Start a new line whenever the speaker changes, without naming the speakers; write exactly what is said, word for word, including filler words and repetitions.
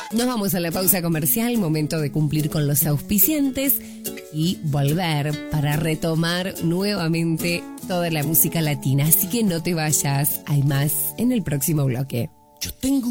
Nos vamos a la pausa comercial, momento de cumplir con los auspiciantes y volver para retomar nuevamente toda la música latina. Así que no te vayas, hay más en el próximo bloque.
Yo tengo